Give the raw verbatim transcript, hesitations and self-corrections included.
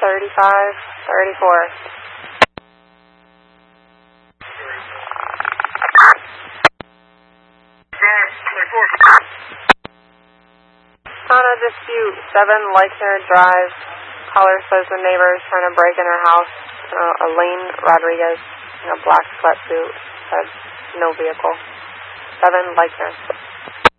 thirty-five thirty-four. On a dispute, seven Leichner Drive. Caller says the neighbor is trying to break in her house. Uh, Elaine Rodriguez in a black sweatsuit. Said no vehicle. seven Leichner.